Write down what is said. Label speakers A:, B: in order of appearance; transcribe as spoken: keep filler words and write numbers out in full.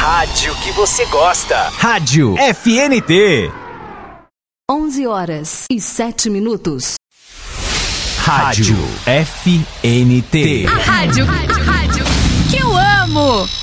A: rádio que você gosta. Rádio F N T.
B: onze horas e sete minutos.
A: Rádio F N T.
C: A rádio, rádio, rádio que eu amo.